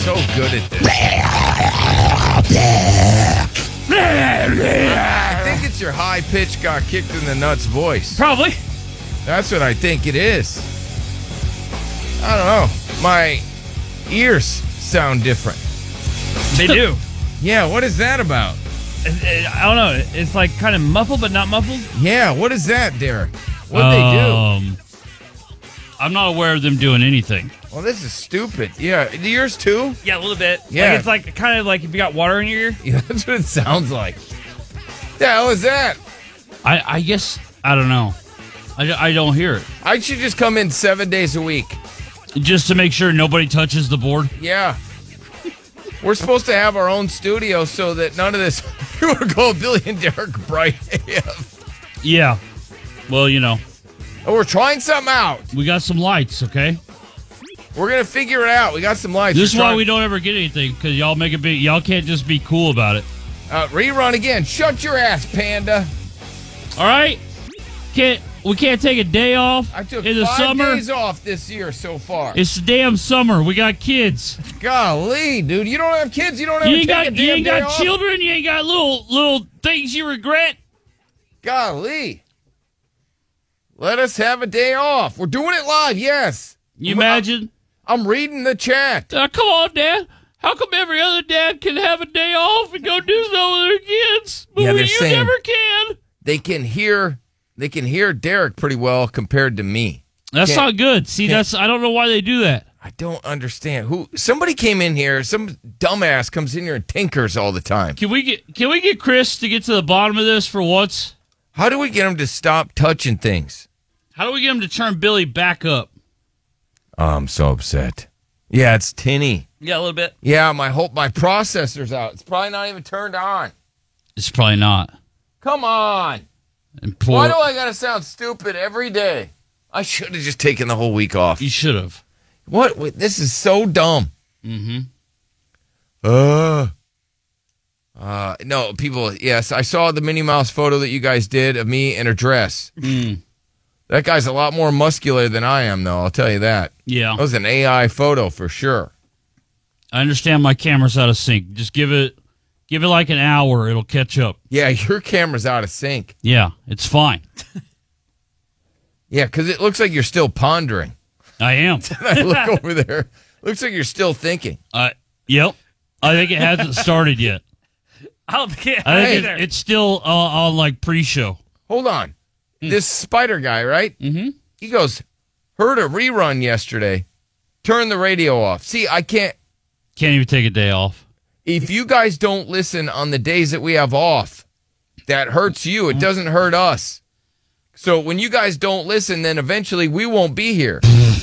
so good at this. I think it's your high pitch got kicked in the nuts voice. Probably. That's what I think it is. I don't know. My ears sound different. They do. Yeah, what is that about? I don't know. It's like kind of muffled, but not muffled. Yeah, what is that, Derek? What'd they do? I'm not aware of them doing anything. Well, this is stupid. Yeah, yours too? Yeah, a little bit. Yeah. Like it's like kind of like if you got water in your ear. Yeah, that's what it sounds like. The hell is that? I guess, I don't know. I don't hear it. I should just come in 7 days a week. Just to make sure nobody touches the board? Yeah. We're supposed to have our own studio so that none of this... You want to call Billy and Derek Bright AF. Yeah. Well, you know. Oh, we're trying something out. We got some lights, okay? We're going to figure it out. We got some lights. This is why we don't ever get anything, because y'all make it big. Y'all can't just be cool about it. Rerun again. Shut your ass, Panda. All right? We can't take a day off I took in the 5 summer. days off this year so far. It's the damn summer. We got kids. Golly, dude. You don't have kids. You don't have You ain't take a got damn day off? children. You ain't got little things you regret. Golly. Let us have a day off. We're doing it live, yes. You imagine? I'm reading the chat. Come on, Dad. How come every other dad can have a day off and go do something with their kids, but Yeah, they're you saying never can? They can hear Derek pretty well compared to me. That's not good. See, I don't know why they do that. I don't understand. Somebody came in here, some dumbass comes in here and tinkers all the time. Can we get Chris to get to the bottom of this for once? How do we get him to stop touching things? How do we get him to turn Billy back up? Oh, I'm so upset. Yeah, it's tinny. Yeah, a little bit. Yeah, my processor's out. It's probably not even turned on. It's probably not. Come on. And Why do I gotta sound stupid every day? I should have just taken the whole week off. You should have. What? Wait, this is so dumb. Mm-hmm. No, people, yes, I saw the Minnie Mouse photo that you guys did of me in a dress. That guy's a lot more muscular than I am, though, I'll tell you that. Yeah. That was an AI photo for sure. I understand my camera's out of sync. Just give it like an hour. It'll catch up. Yeah, your camera's out of sync. Yeah, it's fine. Yeah, because it looks like you're still pondering. I am. I look over there. Looks like you're still thinking. Yep. I think it hasn't started yet. I don't think It's still on like pre-show. Hold on. This spider guy, right? Mm-hmm. He goes, heard a rerun yesterday. Turn the radio off. See, I can't even take a day off. If you guys don't listen on the days that we have off, that hurts you. It doesn't hurt us. So when you guys don't listen, then eventually we won't be here.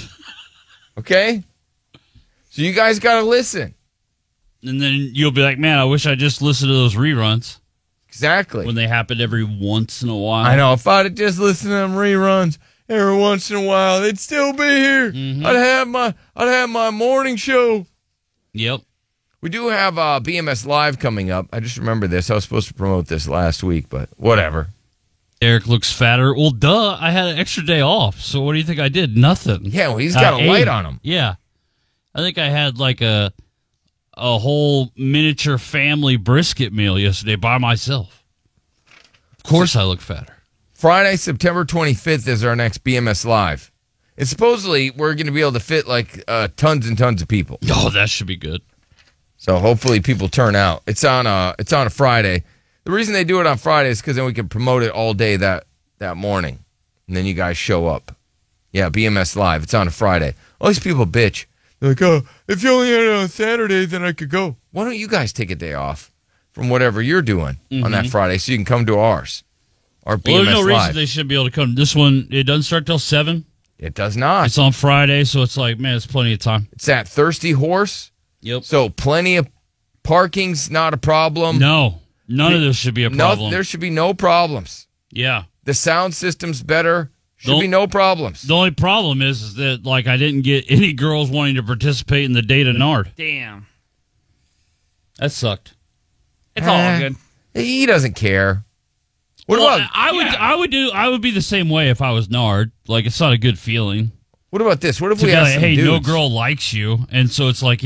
Okay? So you guys got to listen. And then you'll be like, man, I wish I just listened to those reruns. Exactly. When they happen every once in a while. I know. If I'd have just listened to them reruns every once in a while, they'd still be here. Mm-hmm. I'd have my morning show. Yep. We do have BMS Live coming up. I just remember this. I was supposed to promote this last week, but whatever. Eric looks fatter. Well, duh. I had an extra day off. So what do you think I did? Nothing. Yeah, well, he's got a light on him. Yeah. I think I had like a whole miniature family brisket meal yesterday by myself. Of course I look fatter. Friday, September 25th is our next BMS Live. And supposedly we're going to be able to fit like tons and tons of people. Oh, that should be good. So hopefully people turn out. It's on a Friday. The reason they do it on Friday is because then we can promote it all day that morning. And then you guys show up. Yeah, BMS Live. It's on a Friday. All these people bitch. They're like, oh, if you only had it on Saturday, then I could go. Why don't you guys take a day off from whatever you're doing on that Friday so you can come to ours? Our BMS Well, there's no Live. reason they should be able to come. This one, it doesn't start till 7. It does not. It's on Friday, so it's like, man, it's plenty of time. It's at Thirsty Horse. Yep. So plenty of parking's not a problem. No, none of this should be a problem. There should be no problems. Yeah. The sound system's better. Should be no problems. The only problem is that, like, I didn't get any girls wanting to participate in the Data Nard. Damn. That sucked. It's all good. He doesn't care. What about I would be the same way if I was Nard. Like, it's not a good feeling. What about this? What if To we be have like, some hey, dudes? no girl likes you, and so it's like,